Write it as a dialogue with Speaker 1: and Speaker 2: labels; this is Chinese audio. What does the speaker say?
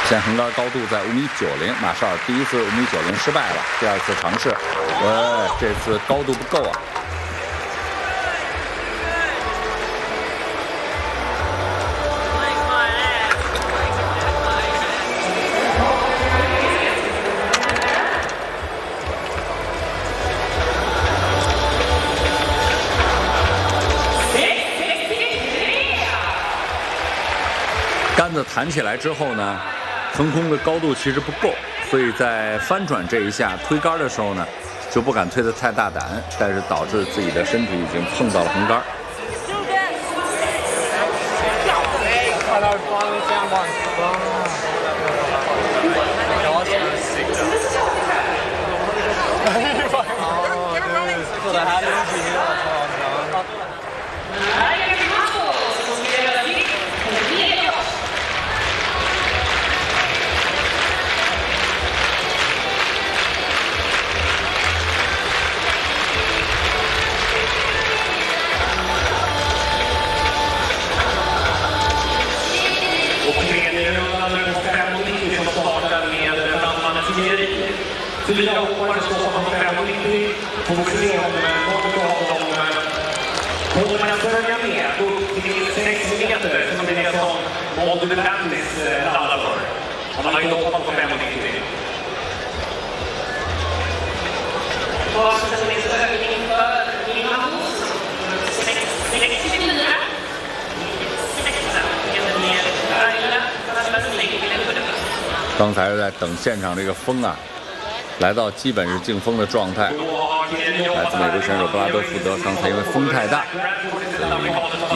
Speaker 1: 现在横杆高度在5.90米，马绍尔第一次5.90米失败了，第二次尝试，这次高度不够啊。 杆子弹起来之后呢，横空的高度其实不够，所以在翻转这一下推杆的时候呢，就不敢推得太大胆，但是导致自己的身体已经碰到了横杆。
Speaker 2: 4 hoppare står på 5,90. Får se om något av dem kommer att följa med upp till 6 meter som det är som Molde Landis laddar för. Han har ju hoppat på 5,90. Och sen är det övning för Lina Olsson. 64.
Speaker 1: 刚才是在等现场这个风啊。 来到基本是静风的状态，来自美国选手布拉德福德，刚才因为风太大，所以